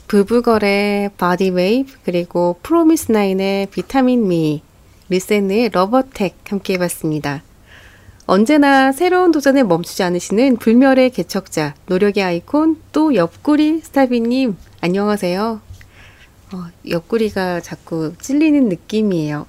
부부걸의 바디웨이브, 그리고 프로미스나인의 비타민 미, 리센의 러버텍 함께 해봤습니다. 언제나 새로운 도전에 멈추지 않으시는 불멸의 개척자, 노력의 아이콘, 또 옆구리 스타비님, 안녕하세요. 옆구리가 자꾸 찔리는 느낌이에요.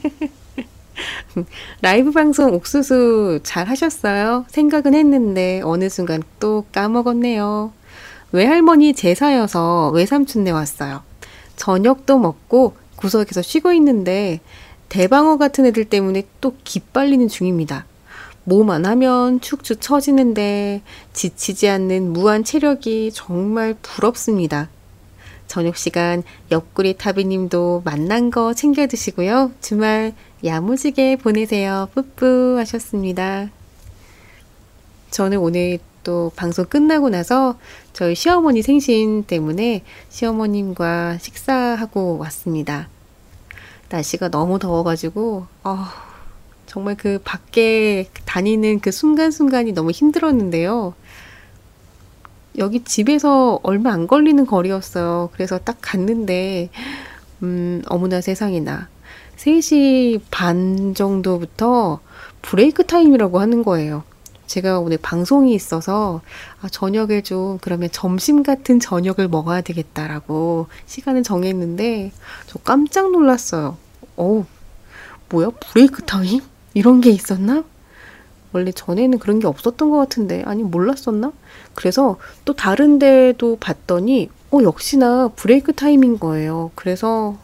라이브 방송 옥수수 잘 하셨어요? 생각은 했는데 어느 순간 또 까먹었네요. 외할머니 제사여서 외삼촌네 왔어요. 저녁도 먹고 구석에서 쉬고 있는데 대방어 같은 애들 때문에 또 기빨리는 중입니다. 뭐만 하면 축축 처지는데 지치지 않는 무한 체력이 정말 부럽습니다. 저녁 시간 옆구리 타비님도 만난 거 챙겨 드시고요. 주말 야무지게 보내세요. 뿌뿌 하셨습니다. 저는 오늘 또 방송 끝나고 나서 저희 시어머니 생신 때문에 시어머님과 식사하고 왔습니다. 날씨가 너무 더워가지고 정말 그 밖에 다니는 그 순간순간이 너무 힘들었는데요. 여기 집에서 얼마 안 걸리는 거리였어요. 그래서 딱 갔는데 어머나 세상에나 3시 반 정도부터 브레이크 타임이라고 하는 거예요. 제가 오늘 방송이 있어서 저녁에 좀 그러면 점심 같은 저녁을 먹어야 되겠다라고 시간을 정했는데 저 깜짝 놀랐어요. 뭐야? 브레이크 타임? 이런 게 있었나? 원래 전에는 그런 게 없었던 것 같은데 아니 몰랐었나? 그래서 또 다른 데도 봤더니 역시나 브레이크 타임인 거예요. 그래서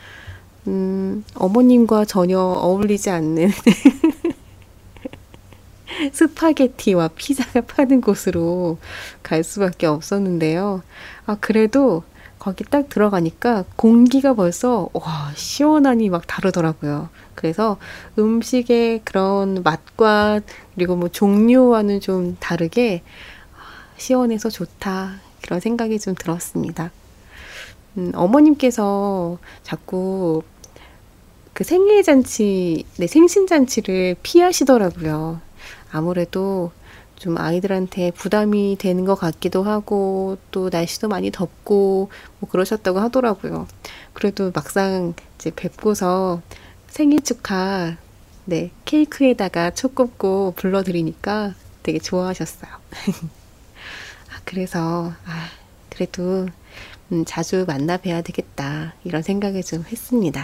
어머님과 전혀 어울리지 않는 스파게티와 피자가 파는 곳으로 갈 수밖에 없었는데요. 그래도 거기 딱 들어가니까 공기가 벌써 시원하니 막 다르더라고요. 그래서 음식의 그런 맛과 그리고 뭐 종류와는 좀 다르게 시원해서 좋다 그런 생각이 좀 들었습니다. 어머님께서 자꾸 그 생일잔치, 생신잔치를 피하시더라고요. 아무래도 좀 아이들한테 부담이 되는 것 같기도 하고 또 날씨도 많이 덥고 뭐 그러셨다고 하더라고요. 그래도 막상 이제 뵙고서 생일 축하 케이크에다가 초 꽂고 불러드리니까 되게 좋아하셨어요. 그래서 그래도 자주 만나 뵈야 되겠다 이런 생각을 좀 했습니다.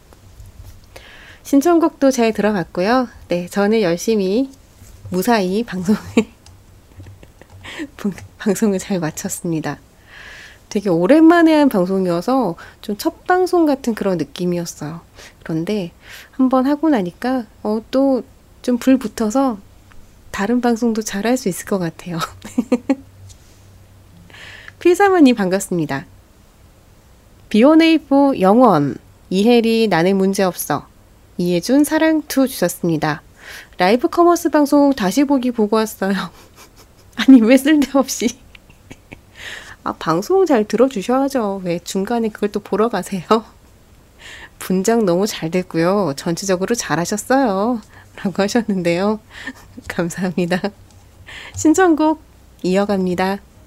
신청곡도 잘 들어봤고요. 저는 열심히 무사히 방송을 잘 마쳤습니다. 되게 오랜만에 한 방송이어서 좀 첫 방송 같은 그런 느낌이었어요. 그런데 한번 하고 나니까 또 좀 불 붙어서 다른 방송도 잘 할 수 있을 것 같아요. 필사모님 반갑습니다. B1A4 영원, 이혜리 나는 문제없어, 이혜준 사랑2 주셨습니다. 라이브 커머스 방송 다시 보기 보고 왔어요. 아니 왜 쓸데없이 방송 잘 들어주셔야죠. 왜 중간에 그걸 또 보러 가세요? 분장 너무 잘 됐고요. 전체적으로 잘하셨어요. 라고 하셨는데요. 감사합니다. 신청곡 이어갑니다.